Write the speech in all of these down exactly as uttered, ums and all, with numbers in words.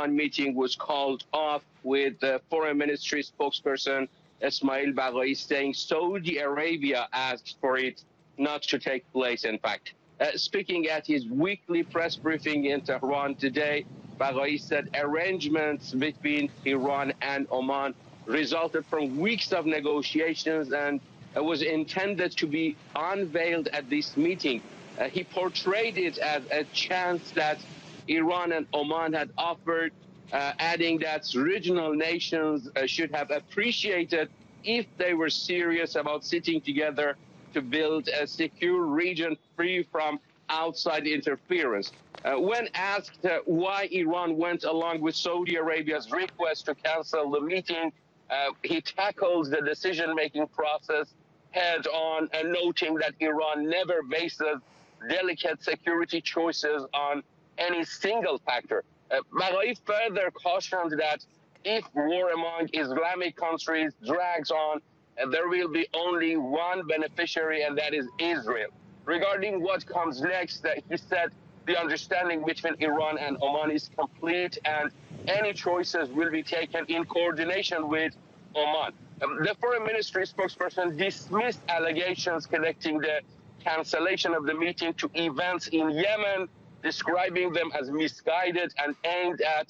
Iran meeting was called off, with the foreign ministry spokesperson Ismail Baghai saying Saudi Arabia asked for it not to take place, in fact. Uh, speaking at his weekly press briefing in Tehran today, Baghai said arrangements between Iran and Oman resulted from weeks of negotiations and uh, was intended to be unveiled at this meeting. Uh, he portrayed it as a chance that Iran and Oman had offered, uh, adding that regional nations uh, should have appreciated if they were serious about sitting together to build a secure region free from outside interference. Uh, when asked uh, why Iran went along with Saudi Arabia's request to cancel the meeting, uh, he tackles the decision-making process head-on, and noting that Iran never bases delicate security choices on any single factor. Uh, Baghai further cautioned that if war among Islamic countries drags on, uh, there will be only one beneficiary, and that is Israel. Regarding what comes next, uh, he said the understanding between Iran and Oman is complete, and any choices will be taken in coordination with Oman. Um, the foreign ministry spokesperson dismissed allegations connecting the cancellation of the meeting to events in Yemen, describing them as misguided and aimed at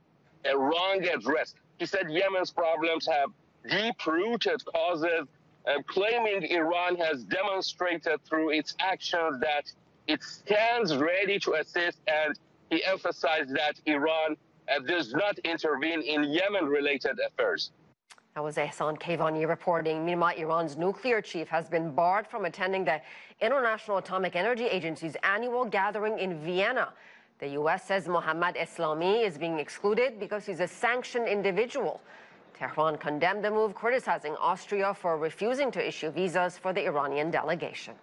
a wrong address. He said Yemen's problems have deep-rooted causes, uh, claiming Iran has demonstrated through its actions that it stands ready to assist, and he emphasized that Iran uh, does not intervene in Yemen-related affairs. That was Ehsan Kayvani reporting. Meanwhile, Iran's nuclear chief has been barred from attending the International Atomic Energy Agency's annual gathering in Vienna. The U S says Mohammad Eslami is being excluded because he's a sanctioned individual. Tehran condemned the move, criticizing Austria for refusing to issue visas for the Iranian delegation.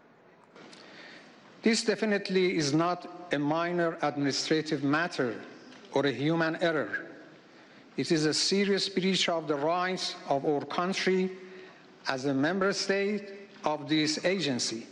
This definitely is not a minor administrative matter or a human error. It is a serious breach of the rights of our country as a member state of this agency.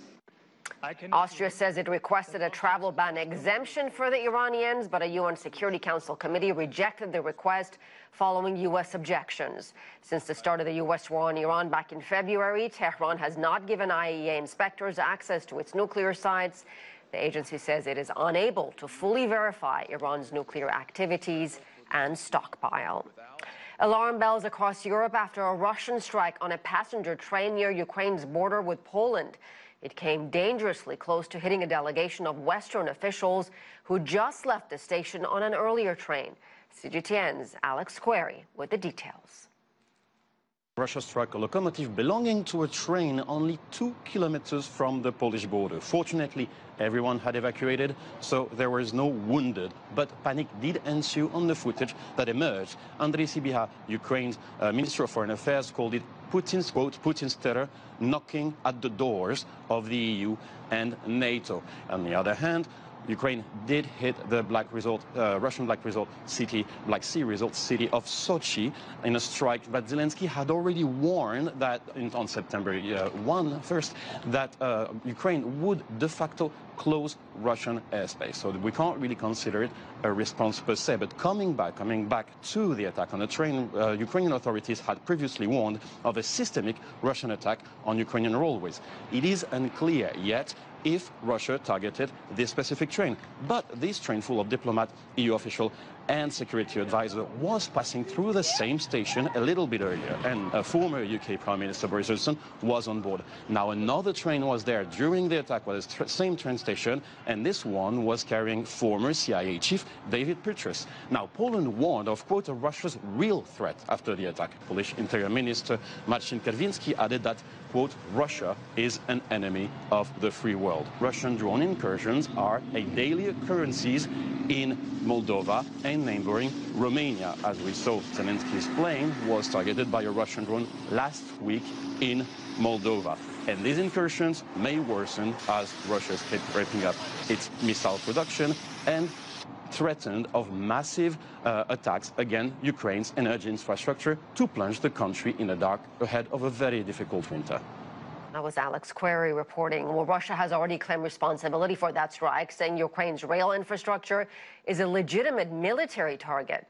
Austria says it requested a travel ban exemption for the Iranians, but a U N Security Council committee rejected the request following U S objections. Since the start of the U S war on Iran back in February, Tehran has not given I A E A inspectors access to its nuclear sites. The agency says it is unable to fully verify Iran's nuclear activities and stockpile. Alarm bells across Europe after a Russian strike on a passenger train near Ukraine's border with Poland. It came dangerously close to hitting a delegation of Western officials who just left the station on an earlier train. C G T N's Alex Query with the details. Russia struck a locomotive belonging to a train only two kilometers from the Polish border. Fortunately, everyone had evacuated, so there was no wounded. But panic did ensue on the footage that emerged. Andrei Sybiha, Ukraine's uh, Minister of Foreign Affairs, called it Putin's, quote, Putin's terror knocking at the doors of the E U and NATO. On the other hand, Ukraine did hit the Black Resort, uh, Russian Black Resort city, Black Sea Resort city of Sochi in a strike. But Zelensky had already warned that in, on September uh, first that uh, Ukraine would de facto close Russian airspace. So we can't really consider it a response per se. But coming back, coming back to the attack on the train, uh, Ukrainian authorities had previously warned of a systemic Russian attack on Ukrainian railways. It is unclear yet if Russia targeted this specific train. But this train full of diplomat, E U official and security advisor was passing through the same station a little bit earlier, and a former U K Prime Minister Boris Johnson was on board. Now another train was there during the attack with the same train station, and this one was carrying former C I A chief David Petraeus. Now Poland warned of, quote, Russia's real threat after the attack. Polish Interior Minister Marcin Kierwiński added that, quote, Russia is an enemy of the free world. Russian drone incursions are a daily occurrences in Moldova and neighboring Romania. As we saw, Zelensky's plane was targeted by a Russian drone last week in Moldova. And these incursions may worsen as Russia keeps ramping up its missile production and threatened of massive uh, attacks against Ukraine's energy infrastructure to plunge the country in the dark ahead of a very difficult winter. That was Alex Query reporting. Well, Russia has already claimed responsibility for that strike, saying Ukraine's rail infrastructure is a legitimate military target.